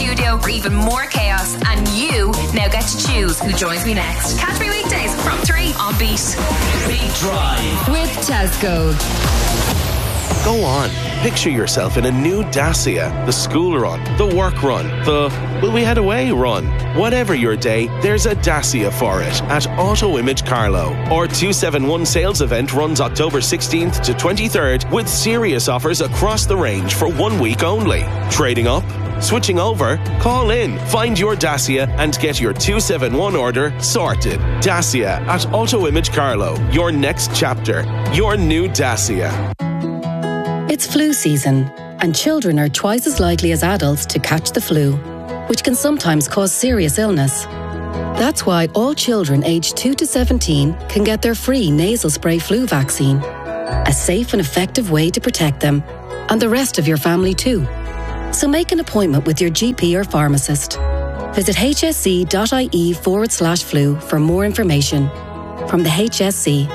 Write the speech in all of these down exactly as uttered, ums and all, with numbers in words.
studio for even more chaos, and you now get to choose who joins me next. Catch me weekdays from three on Beat. Beat Drive with Tesco. Go on, picture yourself in a new Dacia. The school run, the work run, the will we head away run. Whatever your day, there's a Dacia for it at Auto Image Carlow. Our two seventy-one sales event runs October sixteenth to twenty-third with serious offers across the range for one week only. Trading up? Switching over? Call in, find your Dacia and get your two seventy-one order sorted. Dacia at Auto Image Carlow. Your next chapter. Your new Dacia. It's flu season, and children are twice as likely as adults to catch the flu, which can sometimes cause serious illness. That's why all children aged two to seventeen can get their free nasal spray flu vaccine, a safe and effective way to protect them, and the rest of your family too. So make an appointment with your G P or pharmacist. Visit hsc.ie forward slash flu for more information. From the H S C.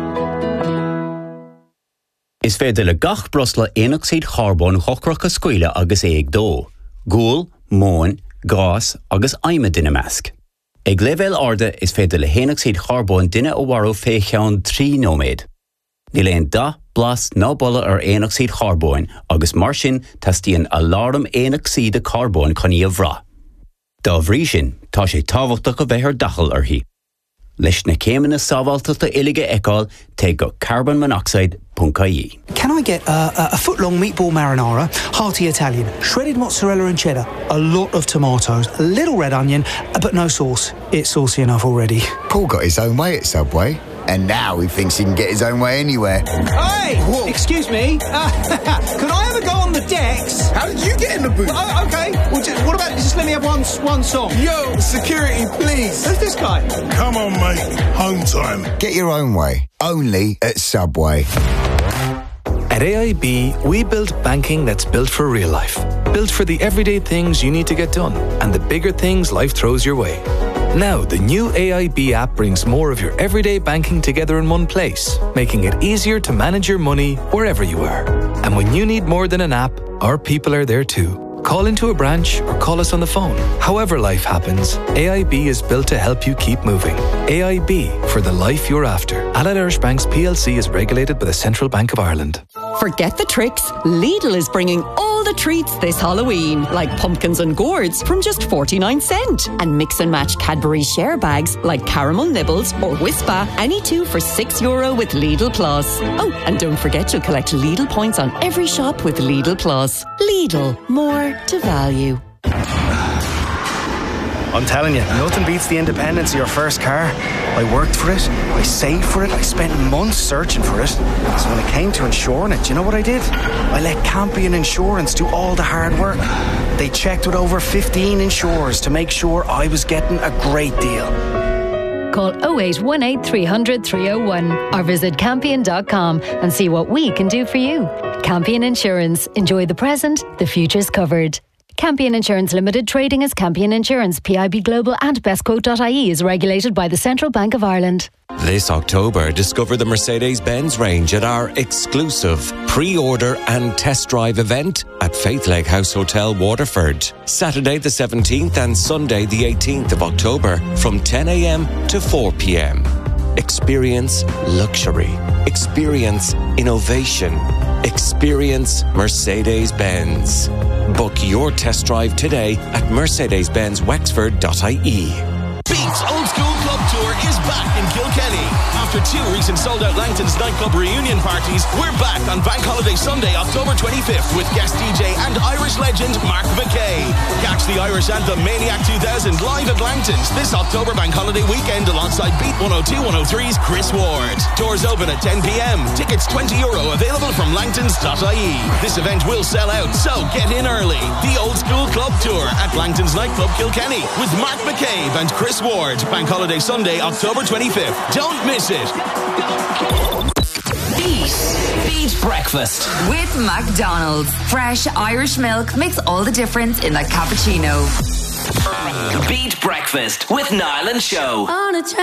Is féidir le gach brosla éoxid charbon chocrach a scuile agus éag dó. Gúil, móin, gás agus aime duine measc. Ag level arda is féidir le éoxid charbon duine ó warú fé cheann trí nóméid. Ní leon da blas ná bolla ar éoxid charbon agus mar sin tastíonn alarm éoxid a carbon chuní a bhrá. Dá bhrí sin, tá sé tábhachtach go bheith ar dachal arthaí. Leis na céimena sábháilteachta uilige eicáil te go carbon monoxide dot I E. Can I get uh, a foot-long meatball marinara, hearty Italian, shredded mozzarella and cheddar, a lot of tomatoes, a little red onion, but no sauce. It's saucy enough already. Paul got his own way at Subway, and now he thinks he can get his own way anywhere. Hey! Whoa. Excuse me? Uh, can I have a go on the decks? How did you get in the booth? Oh, okay. Well, just, what about just let me have one, one song? Yo, security, please. Who's this guy? Come on, mate. Home time. Get your own way. Only at Subway. At A I B, we build banking that's built for real life. Built for the everyday things you need to get done and the bigger things life throws your way. Now, the new A I B app brings more of your everyday banking together in one place, making it easier to manage your money wherever you are. And when you need more than an app, our people are there too. Call into a branch or call us on the phone. However life happens, A I B is built to help you keep moving. A I B, for the life you're after. Allied Irish Banks P L C is regulated by the Central Bank of Ireland. Forget the tricks. Lidl is bringing all the treats this Halloween, like pumpkins and gourds from just forty-nine cent. And mix and match Cadbury share bags like caramel nibbles or Whispa, any two for six euro with Lidl Plus. Oh, and don't forget you'll collect Lidl points on every shop with Lidl Plus. Lidl, more to value. I'm telling you, nothing beats the independence of your first car. I worked for it, I saved for it, I spent months searching for it. So when it came to insuring it, do you know what I did? I let Campion Insurance do all the hard work. They checked with over fifteen insurers to make sure I was getting a great deal. Call oh eight one eight, three hundred, three oh one or visit campion dot com and see what we can do for you. Campion Insurance. Enjoy the present, the future's covered. Campion Insurance Limited, trading as Campion Insurance, P I B Global and bestquote dot I E is regulated by the Central Bank of Ireland. This October, discover the Mercedes-Benz range at our exclusive pre-order and test drive event at Faith Lake House Hotel, Waterford. Saturday the seventeenth and Sunday the eighteenth of October from ten a m to four p m. Experience luxury. Experience innovation. Experience Mercedes-Benz. Book your test drive today at mercedes benz wexford dot I E. Beat's Old School Club Tour is back in Kilkenny. After two recent sold-out Langton's nightclub reunion parties, we're back on Bank Holiday Sunday, October twenty-fifth with guest D J and Irish legend Mark McKay. Catch the Irish anthem Maniac two thousand live at Langton's this October Bank Holiday weekend alongside Beat one oh two one oh three's Chris Ward. Doors open at ten p m. Tickets twenty euro available from langtons dot I E. This event will sell out, so get in early. The Old School Club Tour at Langton's nightclub Kilkenny with Mark McCabe and Chris Ward. Bank Holiday Sunday, October twenty-fifth. Don't miss it. Beat. Beat Breakfast with McDonald's. Fresh Irish milk makes all the difference in a cappuccino. Beat Breakfast with Niall and Show. On a